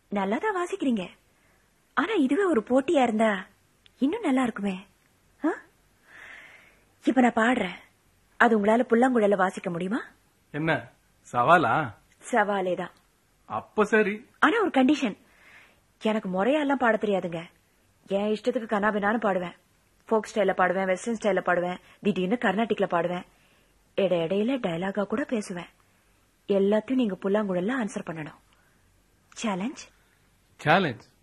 நல்லாதான் வாசிக்கிறீங்க. ஆனா இதுவே ஒரு போட்டியா இருந்தா இன்னும் நல்லா இருக்குமே. இப்ப நான் பாடுறேன், அது உங்களால புல்லாங்குழல வாசிக்க முடியுமா? என்ன சவாலா? சவாலேதான். அப்ப சரி. ஆனா ஒரு கண்டிஷன், எனக்கு முறையெல்லாம் பாட தெரியாதுங்க. என் இஷ்டத்துக்கு கனாபினான்னு பாடுவேன். போக் ஸ்டைல பாடுவேன், வெஸ்டர்ன் ஸ்டைல பாடுவேன், திடீர்னு கர்நாடிக்ல பாடுவேன், இடையில டயலாகா கூட பேசுவேன். எல்லாத்தையும் நீங்க புல்லாங்குழல்ல ஆன்சர் பண்ணணும். சேலஞ்ச்? சேலஞ்ச்